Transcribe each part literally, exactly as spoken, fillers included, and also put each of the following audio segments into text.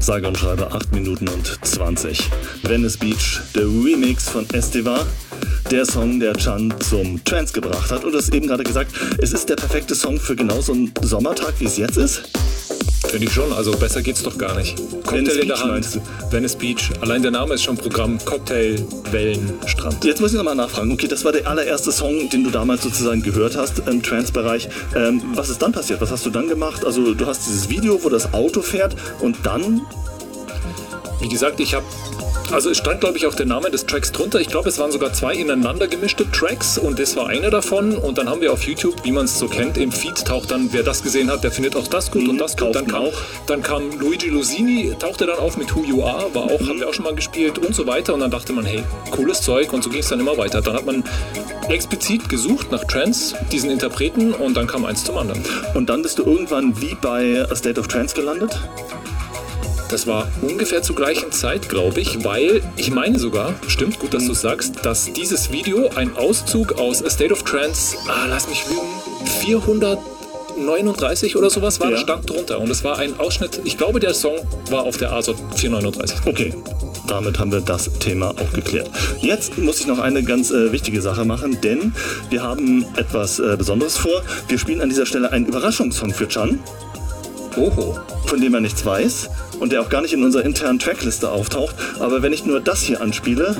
Sage und schreibe acht Minuten und zwanzig. Venice Beach, der Remix von Estiva. Der Song, der Can zum Trance gebracht hat. Und du hast eben gerade gesagt, es ist der perfekte Song für genau so einen Sommertag, wie es jetzt ist. Finde ich schon, also besser geht's doch gar nicht. Cocktail in der Hand, Venice Beach, allein der Name ist schon Programm, Cocktail, Wellen, Strand. Jetzt muss ich nochmal nachfragen, okay, das war der allererste Song, den du damals sozusagen gehört hast im Trance-Bereich. Ähm, was ist dann passiert? Was hast du dann gemacht? Also du hast dieses Video, wo das Auto fährt und dann? Wie gesagt, ich habe Also es stand, glaube ich, auch der Name des Tracks drunter. Ich glaube, es waren sogar zwei ineinander gemischte Tracks und das war einer davon. Und dann haben wir auf YouTube, wie man es so kennt, im Feed taucht dann, wer das gesehen hat, der findet auch das gut mhm, und das gut. Dann kam, dann kam Luigi Losini, tauchte dann auf mit Who You Are, war auch, mhm. haben wir auch schon mal gespielt und so weiter. Und dann dachte man, hey, cooles Zeug, und so ging es dann immer weiter. Dann hat man explizit gesucht nach Trance, diesen Interpreten, und dann kam eins zum anderen. Und dann bist du irgendwann wie bei A State of Trance gelandet? Das war ungefähr zur gleichen Zeit, glaube ich, weil ich meine sogar, stimmt, gut, dass du sagst, dass dieses Video ein Auszug aus A State of Trance, ah, lass mich lügen, vierhundertneununddreißig oder sowas war, ja. stand drunter. Und es war ein Ausschnitt, ich glaube, der Song war auf der A S O vierhundertneununddreißig. Okay. Damit haben wir das Thema auch geklärt. Jetzt muss ich noch eine ganz äh, wichtige Sache machen, denn wir haben etwas äh, Besonderes vor. Wir spielen an dieser Stelle einen Überraschungssong für Can. Oho. Von dem er nichts weiß und der auch gar nicht in unserer internen Trackliste auftaucht. Aber wenn ich nur das hier anspiele...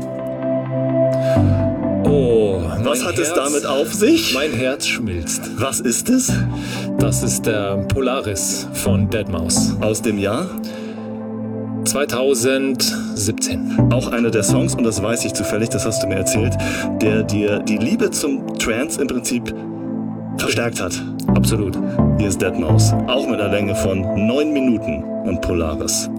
Oh, was hat Herz, es damit auf sich? Mein Herz schmilzt. Was ist es? Das ist der Polaris von deadmau5. Aus dem Jahr? zweitausendsiebzehn. Auch einer der Songs, und das weiß ich zufällig, das hast du mir erzählt, der dir die Liebe zum Trance im Prinzip verstärkt hat. Absolut. Hier ist deadmau5, auch mit einer Länge von neun Minuten und Polaris.